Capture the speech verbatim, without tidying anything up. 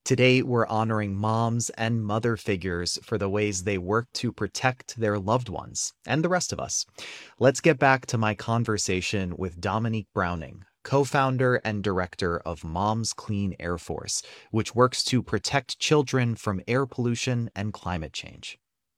Today, we're honoring moms and mother figures for the ways they work to protect their loved ones and the rest of us. Let's get back to my conversation with Dominique Browning, co-founder and director of Moms Clean Air Force, which works to protect children from air pollution and climate change.